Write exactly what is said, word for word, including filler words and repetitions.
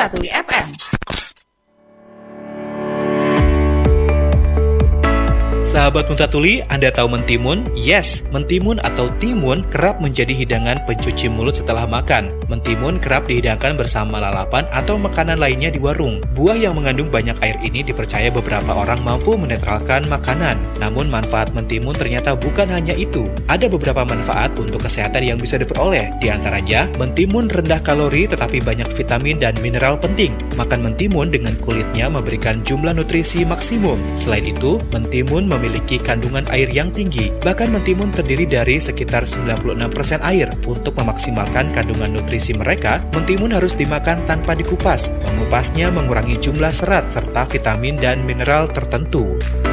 Muntatuli F M. Sahabat Muntatuli, Anda tahu mentimun? Yes, mentimun atau timun kerap menjadi hidangan pencuci mulut setelah makan. Mentimun kerap dihidangkan bersama lalapan atau makanan lainnya di warung. Buah yang mengandung banyak air ini dipercaya beberapa orang mampu menetralkan makanan. Namun manfaat mentimun ternyata bukan hanya itu. Ada beberapa manfaat untuk kesehatan yang bisa diperoleh. Di antaranya, mentimun rendah kalori tetapi banyak vitamin dan mineral penting. Makan mentimun dengan kulitnya memberikan jumlah nutrisi maksimum. Selain itu, mentimun memiliki kandungan air yang tinggi. Bahkan mentimun terdiri dari sekitar sembilan puluh enam persen air. Untuk memaksimalkan kandungan nutrisi mereka, mentimun harus dimakan tanpa dikupas. Mengupasnya mengurangi jumlah serat serta vitamin dan mineral tertentu.